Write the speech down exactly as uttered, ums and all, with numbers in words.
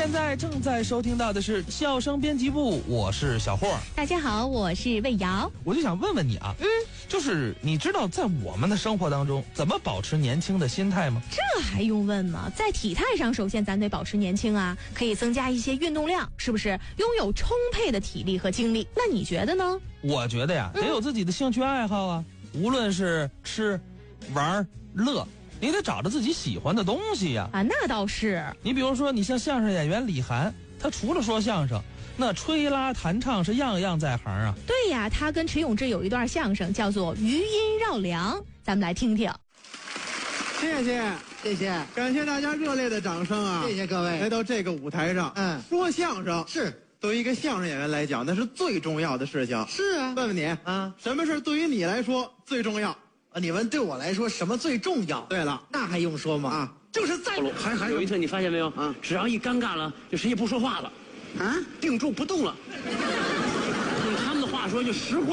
现在正在收听到的是笑声编辑部，我是小霍。 大家好，我是魏瑶。 我就想问问你啊，嗯，就是你知道在我们的生活当中怎么保持年轻的心态吗？ 这还用问吗？在体态上，首先咱得保持年轻啊，可以增加一些运动量，是不是？拥有充沛的体力和精力。那你觉得呢？ 我觉得呀，得有自己的兴趣爱好啊，嗯、无论是吃、玩、乐。你得找着自己喜欢的东西呀！ 啊，那倒是。 你比如说，你像相声演员李涵，他除了说相声，那吹拉弹唱是样样在行啊。 对呀，他跟陈永志有一段相声叫做《余音绕梁》，咱们来听听。 谢谢， 谢谢， 感谢大家热烈的掌声啊！ 谢谢各位来到这个舞台上， 嗯， 说相声是对于一个相声演员来讲，那是最重要的事情。 是啊， 问问你啊， 什么事对于你来说最重要？ 啊，你问对我来说什么最重要？ 对了， 那还用说吗？ 啊， 就是在还还有一次你发现没有？ 啊， 只要一尴尬了，就谁也不说话了， 啊， 定住不动了。用他们的话说，就实话。